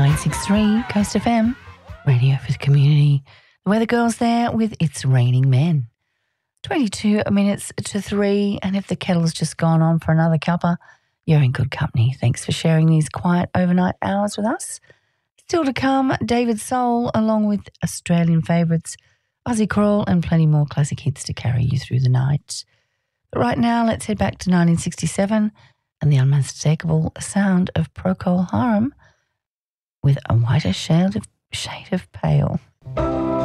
963 Coast FM, radio for the community. The Weather Girls there with It's Raining Men. 22 minutes to 3, and if the kettle's just gone on for another cuppa, you're in good company. Thanks for sharing these quiet overnight hours with us. Still to come, David Soul, along with Australian favourites, Ozzy Crawl, and plenty more classic hits to carry you through the night. But right now, let's head back to 1967 and the unmistakable sound of Procol Harum with A Whiter Shade of Pale.